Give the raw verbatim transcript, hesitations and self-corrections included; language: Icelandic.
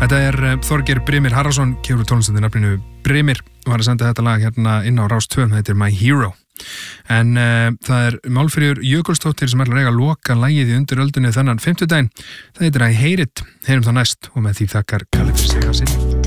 Þetta er Þorgeir Brimir Harrason, kemur tónlist undir nafninu Brimir og var að senda þetta lag hérna inn á Rás tvö, það heitir My Hero. En uh, það er Málfríður Jökulsdóttir sem ætlar að eiga að loka lagið í Undiröldunni þennan fimmtudaginn. Það heitir I Hate It, heyrum það næst og með því þakkar Kalli fyrir sig að sinni.